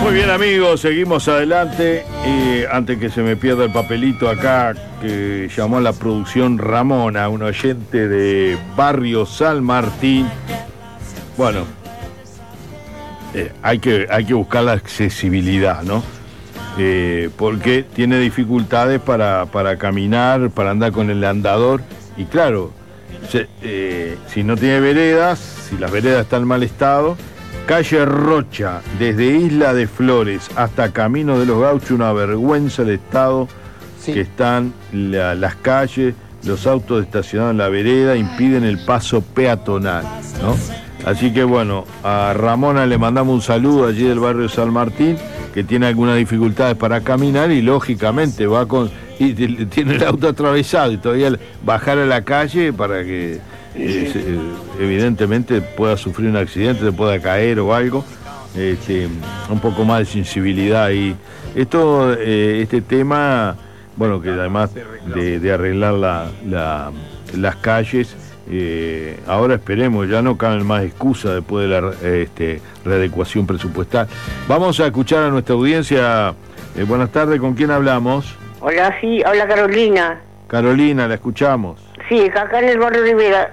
Muy bien, amigos, seguimos adelante. Antes que se me pierda el papelito acá, que llamó a la producción Ramona, un oyente de Barrio San Martín. Bueno, hay que buscar la accesibilidad, ¿no? Porque tiene dificultades para caminar, para andar con el andador. Y claro, si no tiene veredas, si las veredas están en mal estado. Calle Rocha, desde Isla de Flores hasta Camino de los Gauchos, una vergüenza el estado que están las calles, los autos estacionados en la vereda impiden el paso peatonal, ¿no? Así que bueno, a Ramona le mandamos un saludo allí del barrio San Martín, que tiene algunas dificultades para caminar y lógicamente tiene el auto atravesado y todavía bajar a la calle para que evidentemente pueda sufrir un accidente, se pueda caer o algo, un poco más de sensibilidad. Y este tema, bueno, que además de arreglar las calles, ahora esperemos, ya no caben más excusas después de la readecuación presupuestal. Vamos a escuchar a nuestra audiencia. Buenas tardes, ¿con quién hablamos? Hola, sí, habla Carolina. Carolina, la escuchamos. Sí, acá en el barrio Rivera.